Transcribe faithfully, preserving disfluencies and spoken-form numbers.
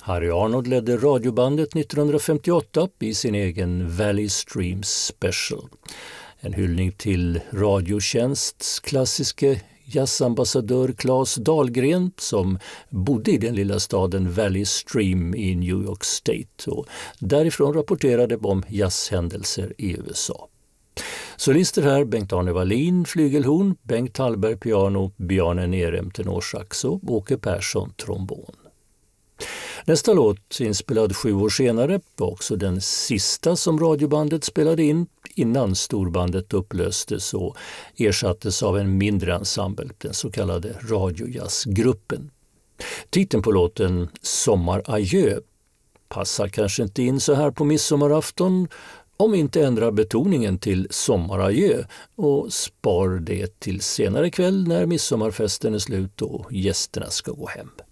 Harry Arnold ledde radiobandet nittonhundrafemtioåtta i sin egen Valley Stream Special. En hyllning till Radiotjänsts klassiske jazzambassadör Claes Dahlgren som bodde i den lilla staden Valley Stream i New York State och därifrån rapporterade om jazzhändelser i U S A. Solister här Bengt-Arne Wallin, flygelhorn, Bengt Hallberg piano, Bjarne Nerem tenorsax och Åke Persson trombon. Nästa låt, inspelad sju år senare, var också den sista som radiobandet spelade in innan storbandet upplöstes och ersattes av en mindre ensemble, den så kallade radiojazzgruppen. Titeln på låten Sommaradjö passar kanske inte in så här på midsommarafton om vi inte ändrar betoningen till sommaradjö och spar det till senare kväll när midsommarfesten är slut och gästerna ska gå hem.